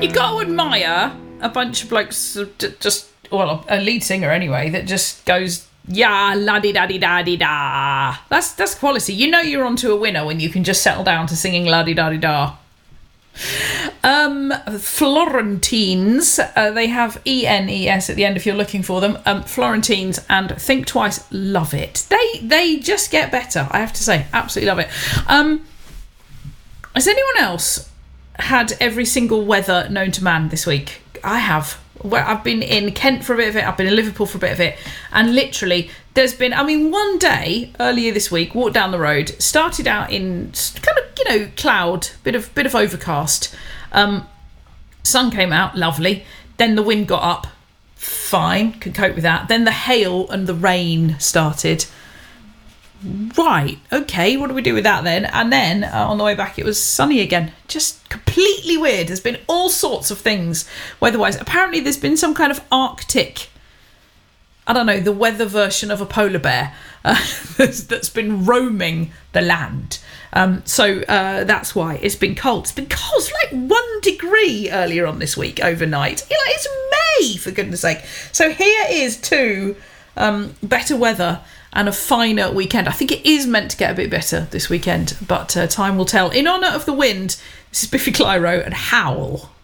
You got to admire a bunch of blokes, a lead singer anyway, that just goes, yeah, la-di-da-di-da-di-da. That's quality. You know you're onto a winner when you can just settle down to singing la-di-da-di-da. Florentines, they have ENES at the end if you're looking for them. Florentines and Think Twice, love it. They just get better, I have to say. Absolutely love it. Has anyone else had every single weather known to man this week? I have. I've been in Kent for a bit of it, I've been in Liverpool for a bit of it, and literally there's been, one day earlier this week, walked down the road, started out in kind of, cloud, bit of overcast, sun came out, lovely, then the wind got up, fine, could cope with that, then the hail and the rain started. Right, okay, what do we do with that then? And then on the way back it was sunny again. Just completely weird. There's been all sorts of things weather-wise. Apparently there's been some kind of Arctic, the weather version of a polar bear that's been roaming the land. So that's why it's been cold. It's been cold. It's like 1 degree earlier on this week overnight. It's May, for goodness sake. So here is to better weather and a finer weekend. I think it is meant to get a bit better this weekend, but time will tell. In honour of the wind, this is Biffy Clyro and Howl.